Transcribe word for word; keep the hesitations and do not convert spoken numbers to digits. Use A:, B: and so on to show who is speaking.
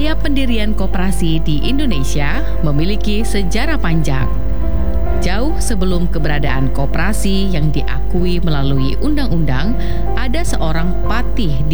A: Upaya pendirian koperasi di Indonesia memiliki sejarah panjang. Jauh sebelum keberadaan koperasi yang diakui melalui undang-undang, ada seorang patih di